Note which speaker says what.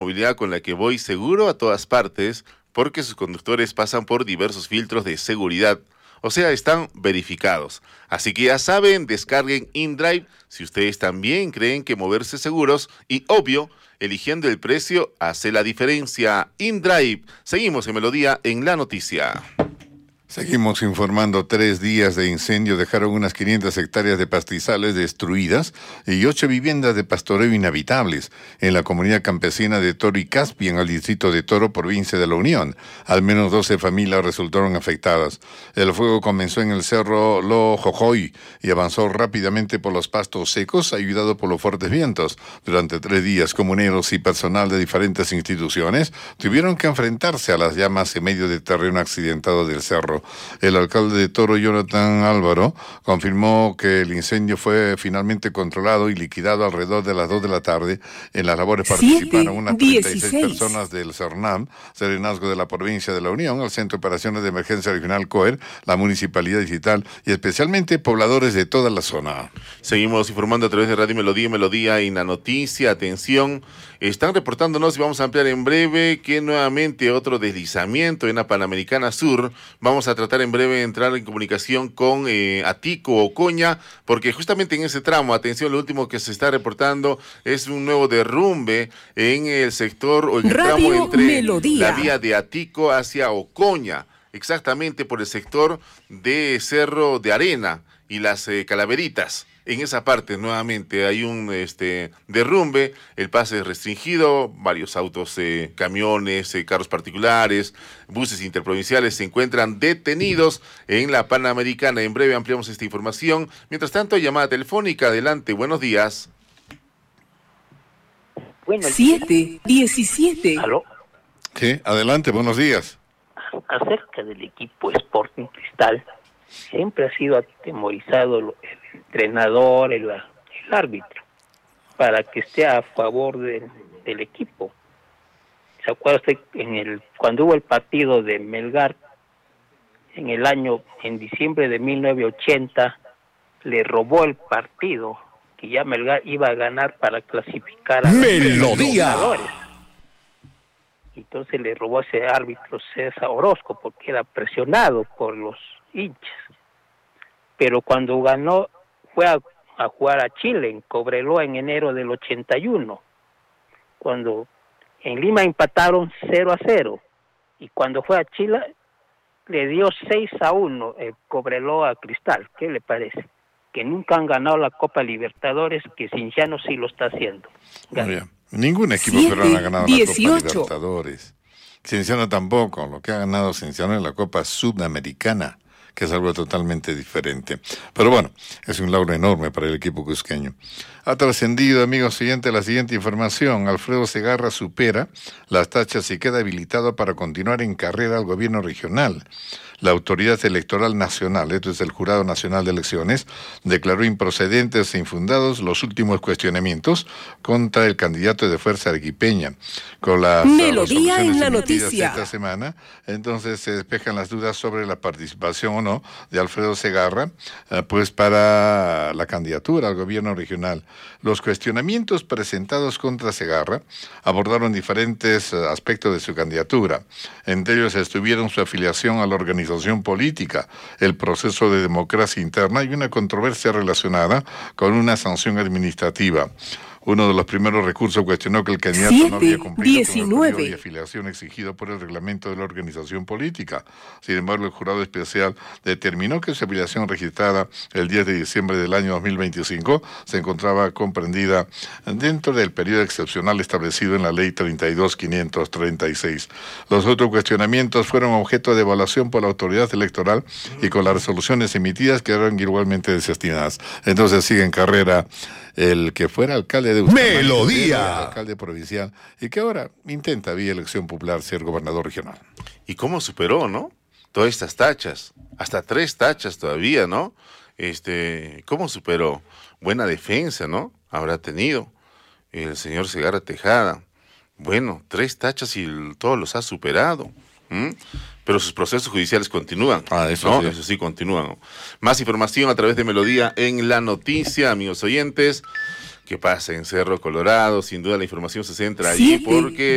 Speaker 1: movilidad con la que voy seguro a todas partes porque sus conductores pasan por diversos filtros de seguridad. O sea, están verificados. Así que ya saben, descarguen InDrive si ustedes también creen que moverse seguros y, obvio, eligiendo el precio hace la diferencia. InDrive. Seguimos en Melodía en la noticia.
Speaker 2: Seguimos informando. 3 días de incendio dejaron unas 500 hectáreas de pastizales destruidas y 8 viviendas de pastoreo inhabitables en la comunidad campesina de Toro y Caspi, en el distrito de Toro, provincia de La Unión. Al menos 12 familias resultaron afectadas. El fuego comenzó en el cerro Lo Jojoy y avanzó rápidamente por los pastos secos, ayudado por los fuertes vientos. Durante 3 días, comuneros y personal de diferentes instituciones tuvieron que enfrentarse a las llamas en medio del terreno accidentado del cerro. El alcalde de Toro, Jonathan Álvaro, confirmó que el incendio fue finalmente controlado y liquidado alrededor de las 2 de la tarde. En las labores participaron unas 36 personas del CERNAM, Serenazgo de la provincia de La Unión, el Centro de Operaciones de Emergencia Regional COER, la Municipalidad Digital y especialmente pobladores de toda la zona.
Speaker 1: Seguimos informando a través de Radio Melodía y Melodía en la noticia. Atención, están reportándonos y vamos a ampliar en breve que nuevamente otro deslizamiento en la Panamericana Sur. Vamos a tratar en breve de entrar en comunicación con Atico, Ocoña, porque justamente en ese tramo, atención, lo último que se está reportando es un nuevo derrumbe en el sector o en el tramo entre Melodía, la vía de Atico hacia Ocoña, exactamente por el sector de Cerro de Arena y las Calaveritas. En esa parte nuevamente hay un derrumbe, el pase es restringido, varios autos, camiones, carros particulares, buses interprovinciales se encuentran detenidos en la Panamericana. En breve ampliamos esta información. Mientras tanto, llamada telefónica. Adelante, buenos días.
Speaker 3: 7:17.
Speaker 4: ¿Aló?
Speaker 2: Sí, adelante, buenos días.
Speaker 4: Acerca del equipo Sporting Cristal, siempre ha sido atemorizado el entrenador, el árbitro, para que esté a favor del equipo. ¿Se acuerda usted cuando hubo el partido de Melgar en diciembre de 1980, le robó el partido, que ya Melgar iba a ganar para clasificar a
Speaker 5: Melodía?
Speaker 4: Entonces le robó a ese árbitro César Orozco porque era presionado por los hinchas. Pero cuando ganó, fue a jugar a Chile, en Cobreloa, en enero del 81. Cuando en Lima empataron 0-0. Y cuando fue a Chile, le dio 6-1 el Cobreloa a Cristal. ¿Qué le parece? Que nunca han ganado la Copa Libertadores, que Cienciano sí lo está haciendo.
Speaker 2: Ningún equipo peruano ha ganado la Copa Libertadores. Cienciano tampoco. Lo que ha ganado Cienciano es la Copa Sudamericana, que es algo totalmente diferente. Pero bueno, es un logro enorme para el equipo cusqueño. Ha trascendido, amigos siguientes, la siguiente información. Alfredo Segarra supera las tachas y queda habilitado para continuar en carrera al gobierno regional. La Autoridad Electoral Nacional, esto es el Jurado Nacional de Elecciones, declaró improcedentes e infundados los últimos cuestionamientos contra el candidato de Fuerza Arequipeña. Con las
Speaker 3: Melodía en la noticia
Speaker 2: esta semana, entonces se despejan las dudas sobre la participación o no de Alfredo Segarra, pues para la candidatura al gobierno regional. Los cuestionamientos presentados contra Segarra abordaron diferentes aspectos de su candidatura. Entre ellos estuvieron su afiliación a la organización política, el proceso de democracia interna y una controversia relacionada con una sanción administrativa. Uno de los primeros recursos cuestionó que el candidato no había cumplido con el periodo de afiliación exigido por el reglamento de la organización política. Sin embargo, el jurado especial determinó que su afiliación registrada el 10 de diciembre del año 2025 se encontraba comprendida dentro del periodo excepcional establecido en la Ley 32.536. Los otros cuestionamientos fueron objeto de evaluación por la autoridad electoral y con las resoluciones emitidas quedaron igualmente desestimadas. Entonces sigue en carrera el que fuera alcalde de
Speaker 5: Melodía,
Speaker 2: alcalde provincial, y que ahora intenta vía elección popular ser gobernador regional.
Speaker 1: ¿Y cómo superó, no? Todas estas tachas, hasta 3 tachas todavía, ¿no? ¿Cómo superó? Buena defensa, ¿no? Habrá tenido el señor Segarra Tejada. Bueno, 3 tachas y todos los ha superado. Pero sus procesos judiciales continúan.
Speaker 2: Eso
Speaker 1: ¿no?
Speaker 2: sí.
Speaker 1: Eso sí, continúan. Más información a través de Melodía en la noticia, amigos oyentes. ¿Qué pasa en Cerro Colorado? Sin duda la información se centra allí porque